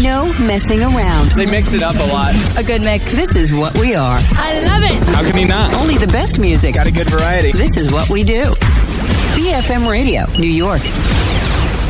No messing around. They mix it up a lot. A good mix. This is what we are. I love it. How can you not? Only the best music. Got a good variety. This is what we do. BFM Radio, New York.